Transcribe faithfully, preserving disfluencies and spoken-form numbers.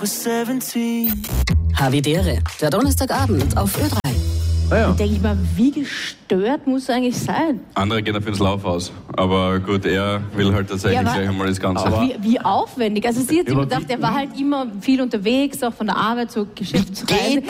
Havidere, der Donnerstagabend auf Ö drei. Ah, ja. Da denke ich mal, wie gestört muss er eigentlich sein? Andere gehen dafür ins Laufhaus. Aber gut, er will halt tatsächlich Ja, gleich einmal das Ganze. Aber wie, wie aufwendig. Also sie hat Ja, immer aber gedacht, wie- er war halt immer viel unterwegs, auch von der Arbeit, so Geschäftsreise.